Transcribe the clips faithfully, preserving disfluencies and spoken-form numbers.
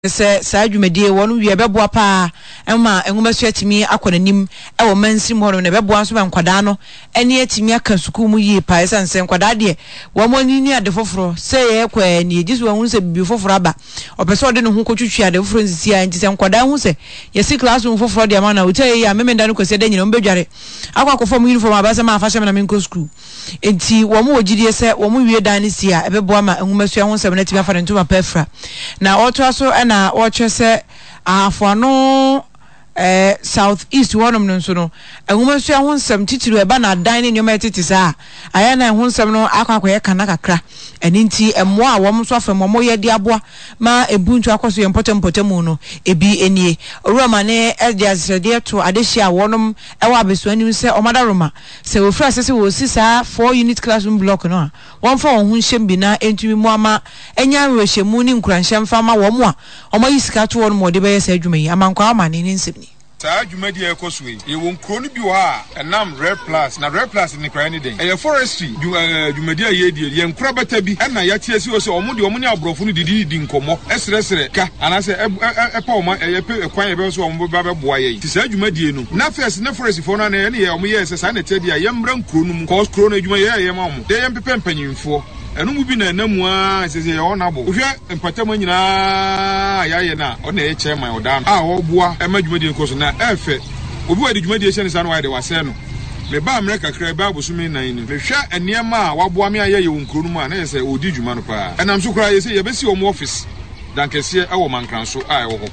se sa dwumadie wonu wie beboa pa ema enwumasu atimi akonanim e wo mansim hono ne beboa so bankwada no ene atimi aka suku mu yi pa esanse nkwada de wo mo ni ade foforo se ye kwa ni egisu wo se bibi foforo aba opese ode ne ho kotwutwi ade foforo nsisi a ntise nkwada hu se ye si class mu foforo de ama na utai ya memenda no kwese de nyina mbedware akwa akofo mu uniform abasa ma afashe na menko school enti wo mo ogidie se wo mo wie dan si a ebeboa ma enwumasu ho se na atimi afa ntoma pafra na oto aso na watch se afuano eh south east wonom no so no enwumasu ahon nsam titiru eba na dan ne nyoma titi sa aya na ehon nsam no akwa akwa ye kana kakra eninti emmo a wo so afem mo ye de aboa ma ebuntu akoso ye mpotem potem no ebi enie roma ne ediasede to adehia wonom ewa abesuanim se omada roma se ofra sese wo sisa four unit classroom block no a won fa won hyem bi na entumi mu ama enya rohyemu ni nkuranhyem fa ma wo mo a omo yisika to won mo de be yesa adwuma yi amankwa ama ne ne nsem ni saa dwumadi ekoswe e won kro no bi wo ha enam red plus na red plus ni kra ni den e forestry dwumadi aye die ye nkra beta bi na ya tie si o se omo de omo ni abrofo no didi di nkomo esresre ka anase e pa omo e pe kwan e be so omo ba be boa ye ti saa dwumadi no na first na forestry fo no na ye omo ye se saa na tedi a ye mbra nkro no mu cause kro no adwuma ye ye ma omo de ye mpepe mpanyimfo enu mu bi na namu a sese ye ona bo hwe mpatam nyina ayaye na ona ye chairman odan a oboa e madwumadi nkoso na efe obi wa de dwumadi e hye no wa de wase no me ba America kra ba bosumi nan ni me hwe eniema a waboa me ayaye wonkro no mu a na se odi dwuma no pa enam so kra ye se ye besi omo office dan kese e wo mankranso a e wo ho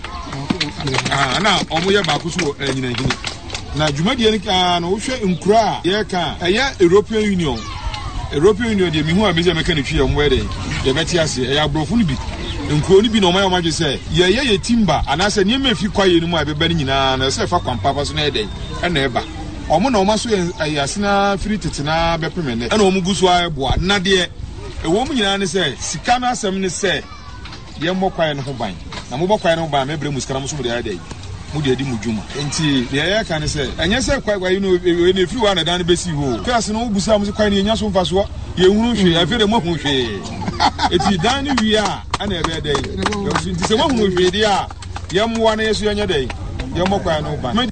ah na omo ye ba kuso anyina hini na dwumadi e ka no hwe nkura ye ka eye European Union European Union de mi hu ameze mechanic hwe omwe de de beti ase e ya brofo no bi nkuro ni bi no mayo madwe se ye ye ye timba anase ne mafi kwaye ni mu abeba ni nyina na se fa kwampa pa so na ede e na eba omo na omo so ye asina free titina bepemene e na omo guso abo na de e wo mu nyina ne se sika na asem ne se ye mo kwaye no ho ban na mo bo kwaye no ban mebre mu sika na mo so mo de ade mu de adi mu dwuma enti de ye ka ne se enye se kwaye kwaye no e na free wa na dan besi ho class no busa mo se kwaye ne nya so mfa so ye hunu hwe afere mo hu hwe eti dan ni wi a ana ebe dey yo nti se mo hu hwe di a ye mo na yesu anya dey ye mo kwaye no ban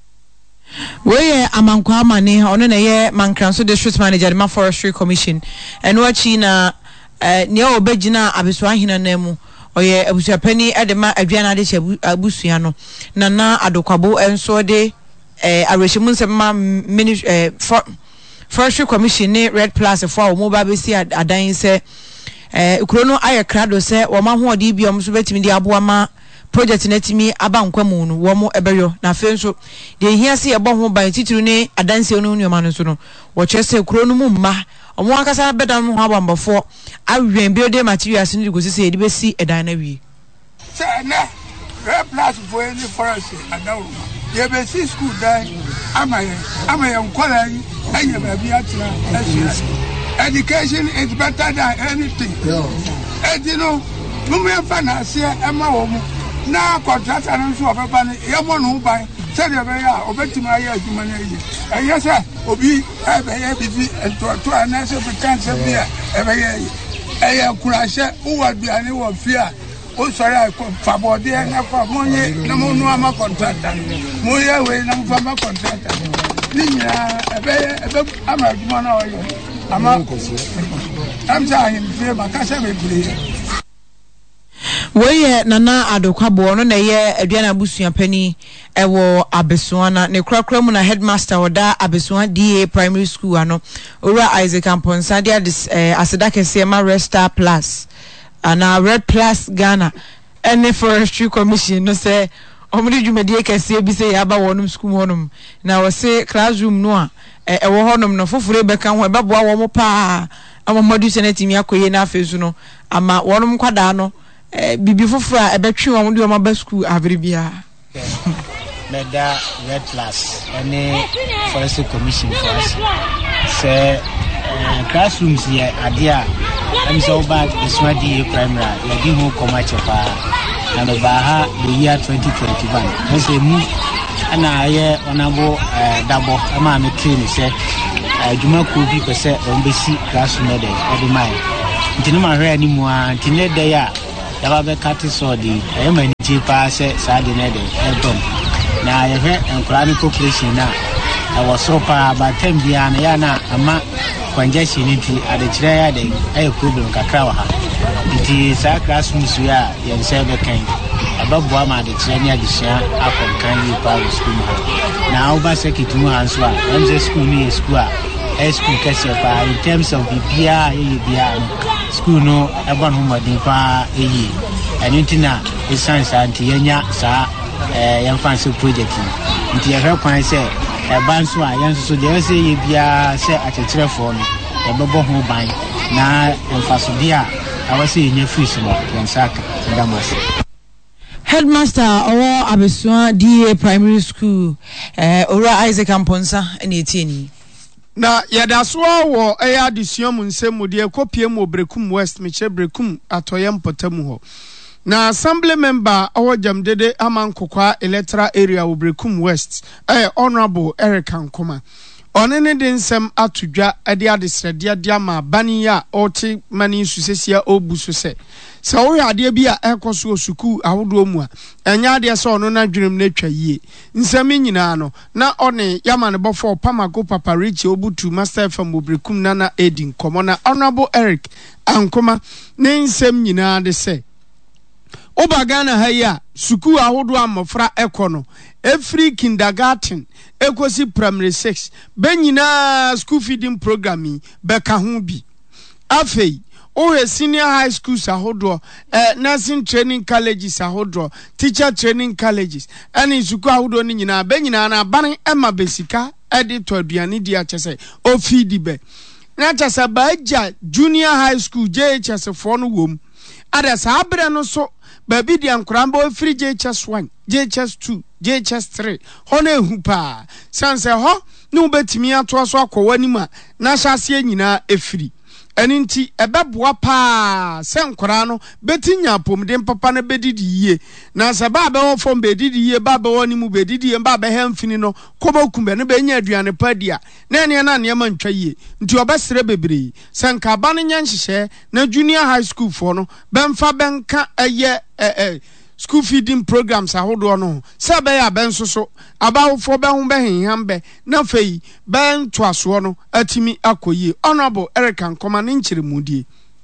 we amankwa amane ono na ye Mankranso district manager ma forestry commission eno achi na ne obegina abeso ahina na mu oye abusuapani edema aduana de che abusua no na na adokwabo enso de eh arehyimu nsema ministry forestry commission ne red plus for o mobile besi adan se eh ukrono aye krado se wo ma ho odi bi om so betimi di aboa ma project netimi abankwamu no wo mo ebeyo na fe nso de hia se ebo ho ban titiru ne adanse no nyoma no so no wo chese ukrono mu ma omo akasa bedan ho abambofo awen building materials ni go sese edi besi edan na wi se na red plus for any forest adawo ye be si school dan amaye amaye nkwala yi anya ba bi atira education is better than anything edino mumu ya fa na ase ema wo mu na contractor no so obeba ne ye mo no ban se de be ya obetima ya adwuma na yi eye se obi e be ye bi to to na se be kan se bi e be ye eye kurahye uwa duane wo fia o sori fabode na fa monye na mo no ama contractor mo ye we na mo fa ma contractor ni nya e be e be ama adwuma na o ye ama am sa him fe ma ka se be bure we nana adokwabo no na ye aduana abusua pani ewo abesuana ne krakra mu na headmaster oda abesuana D A primary school ano ora Isaac Amponsa dia aseda kese ma Resta Plus ana Red Plus Ghana ene forestry commission no se omri dwumadi kese bi se ya ba wonum school wonum na wo se classroom no a ewo honum no foforo beka ho ebeboa wo mo pa amamadu senatimi akoye na afezu no ama wonum kwada no bibi fofora ebetwe won de o ba school abribia meda Red Plus any forestry commission for us say classrooms here adia am so bad is what the primary ya di ho commercial pa na ba ha the year twenty twenty-one no say mu ana aye onabo dabo ama me train say adwuma ko bi pese on be si classroom dey odi mai ntinu ma hwe ani mu a ntine dey a yaba be kati so di e ma ni pa se sa de ne de e dom na ye he enkura ni corporation na e wo so pa ba tem bia na ya na ama congestion ni ti ade kire ya de e problem kakra wa ha nti sa classrooms ya ye se be kan ababu ama de kire ni adisia akonkan yi pa school na oba secretary mu hanso a M Z school ni school a e school kese pa in terms of the bia ye bia school no eba no modin pa eyi enu ntina e science anti yenya sa eh yan fancy project nti ye hwe kwan se e ban so a yan so de se ye bia se achecherefo no e bebo ho ban na emfaso dia awase yenya free so yan saka ndamase Headmaster owo Abesua D A Primary School eh Ora Isaac Amponsa ene etieni na yadasoa wo eya adisuam nsemu de kopie mu Brekum West meche Brekum atoyem potamu ho na assembly member owo Jamdede Amankokwa electoral area wo Brekum West eh honorable Eric Ankoma onene de nsem atodwa ade adesrede de ama baniya oti mani susesia obuso se se wo ade bia ekoso osuku ahodo mu a enya de se ono na dwenem na twa yie nsem nyina no na one yama ne bofo pamago papa Richie obutu master from Brekum nana edin komo na honorable Eric Ankoma ne nsem nyina de se Obagana haya suku ahodo amofra ekono every kindergarten ekosi primary six benyina school feeding programming beka ho bi afei o senior high schools ahodo eh nursing training colleges ahodo teacher training colleges ani suku ahodo ni nyina benyina na ban ema besika editor aduane di achese o feed be na achese baja junior high school J H S for no wom ada sabre no so baby di ankrambo free J H S one J H S two J H S three hone hu pa sanse ho no betimi ato so akowani ma na hyase nyina efiri eninti ebeboa pa se nkora no betinya pomden papa na bedidi yie na se ba be wo fom bedidi yie ba be woni mu bedidi yie ba be hemfini no kobokumbe no be nya aduane pa dia na ene na ne ma ntwa yie nti obesere bebre se nka ba no nya nhyehyɛ na junior high school for no bemfa benka eye eh eh school feeding programs ahodo no se be ya ben soso abawfo be ho be henhambe na fei ben toaso no atimi akoyie honorable Eric Ankoma ne nkyeremudie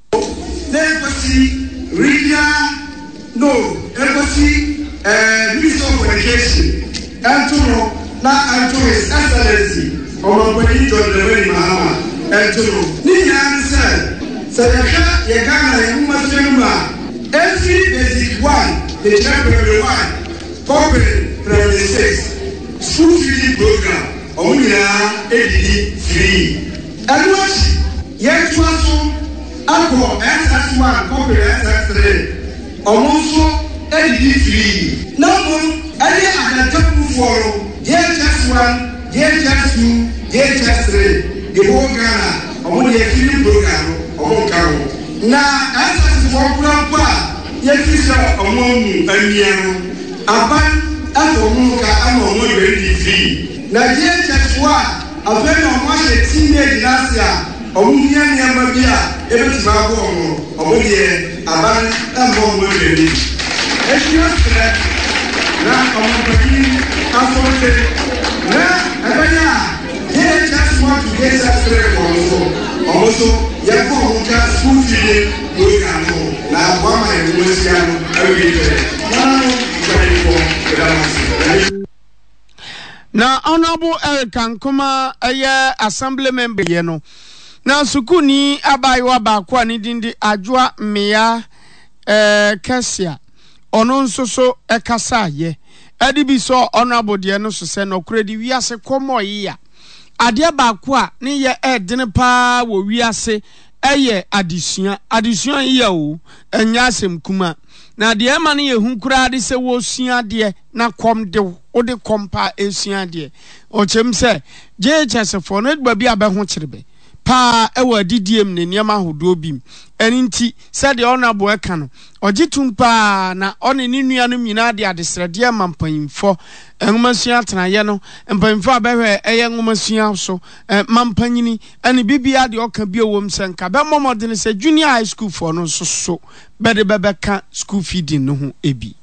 Negosi regional no negosi eh minister of education Antonio na Antonio his excellency Omaboni John Lewin Mahama Antonio ni yan se se ya ya gana ya mumasema every basic one the primary one corporate primary six school feeding program omunya edidi free and what yet was Ako S S one corporate S S three omonso edidi free no more any other top for J H S one J H S two J H S three the whole Ghana omunya feeding program omonka na S S one program yefisa omomu amiano aban afomu ka ama omo ready free na J H S one afena omo she teenage last year omo nya nya ma bia ebetima go omo omo de aban amo omo ready eshiosre na omo bagi afonte na abanya J H S one to J H S three omo omo so yako omo ka school feeding program na kwama emusiano awite na honorable Eric Ankoma aye assembly member ye no na sukuni abayiwa ba kwa ni dindi adwoa mmea eh kesia ono nso so ekasa ye edi bi so honorable de no so se no kredi wiase komo ya ade ba kwa ni ye edene pa wo wiase eye adisua adisua ye o enya asem kuma na de ema ne yehu kura de se wo sua de na kom de wo de kompa esua de o chem se J H S for no ba bi abeho kirebe pa ewa adidiem ne nneɛma ahodoɔ bi ɛni nti sɛdeɛ ɔnabo ɛka no ɔgye tum pa na ɔne ne nua no nyinaa de adesrɛdeɛ ma mpanyimfo nwomasua atenaeɛ no mpanyimfo abɛhwɛ ɛyɛ nwomasua so ma mpanyini ɛne bibia de ɔka bi ɔwɔ m sɛ nka bɛmmɔ mmɔden sɛ junior high school foɔ no nso so bɛde bɛbɛka school feeding no ho ebi